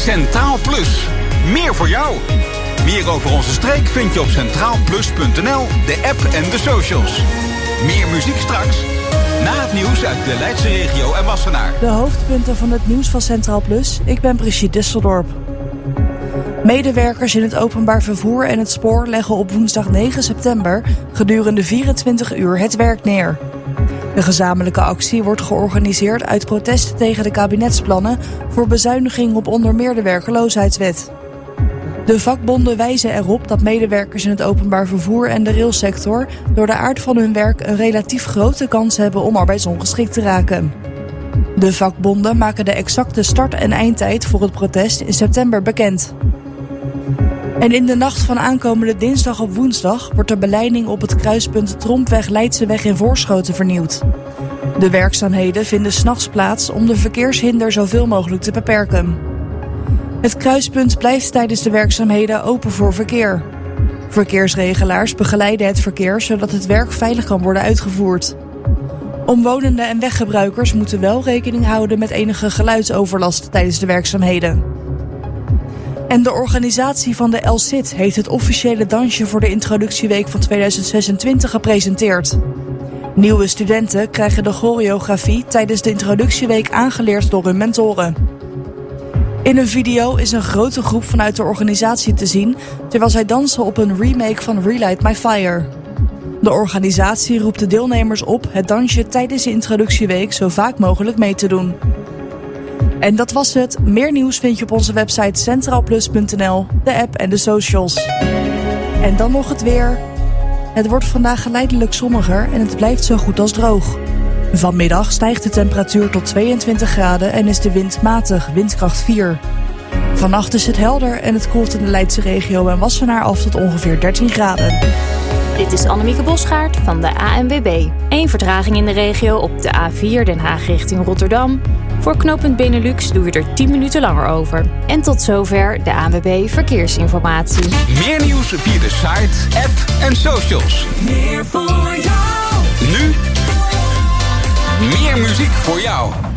Centraal Plus. Meer voor jou. Meer over onze streek vind je op centraalplus.nl, de app en de socials. Meer muziek straks. Na het nieuws uit de Leidse regio en Wassenaar. De hoofdpunten van het nieuws van Centraal Plus. Ik ben Brigitte Disseldorp. Medewerkers in het openbaar vervoer en het spoor leggen op woensdag 9 september gedurende 24 uur het werk neer. De gezamenlijke actie wordt georganiseerd uit protest tegen de kabinetsplannen voor bezuiniging op onder meer de werkeloosheidswet. De vakbonden wijzen erop dat medewerkers in het openbaar vervoer en de railsector door de aard van hun werk een relatief grote kans hebben om arbeidsongeschikt te raken. De vakbonden maken de exacte start- en eindtijd voor het protest in september bekend. En in de nacht van aankomende dinsdag op woensdag wordt de beleiding op het kruispunt Trompweg-Leidseweg in Voorschoten vernieuwd. De werkzaamheden vinden 's nachts plaats om de verkeershinder zoveel mogelijk te beperken. Het kruispunt blijft tijdens de werkzaamheden open voor verkeer. Verkeersregelaars begeleiden het verkeer zodat het werk veilig kan worden uitgevoerd. Omwonenden en weggebruikers moeten wel rekening houden met enige geluidsoverlast tijdens de werkzaamheden. En de organisatie van de El Cid heeft het officiële dansje voor de introductieweek van 2026 gepresenteerd. Nieuwe studenten krijgen de choreografie tijdens de introductieweek aangeleerd door hun mentoren. In een video is een grote groep vanuit de organisatie te zien terwijl zij dansen op een remake van Relight My Fire. De organisatie roept de deelnemers op het dansje tijdens de introductieweek zo vaak mogelijk mee te doen. En dat was het. Meer nieuws vind je op onze website centraalplus.nl, de app en de socials. En dan nog het weer. Het wordt vandaag geleidelijk zonniger en het blijft zo goed als droog. Vanmiddag stijgt de temperatuur tot 22 graden en is de wind matig, windkracht 4. Vannacht is het helder en het koelt in de Leidse regio en Wassenaar af tot ongeveer 13 graden. Dit is Annemieke Bosgaard van de ANWB. 1 vertraging in de regio op de A4 Den Haag richting Rotterdam. Voor knooppunt Benelux doe je er 10 minuten langer over. En tot zover de ANWB Verkeersinformatie. Meer nieuws via de site, app en socials. Meer voor jou. Nu meer muziek voor jou.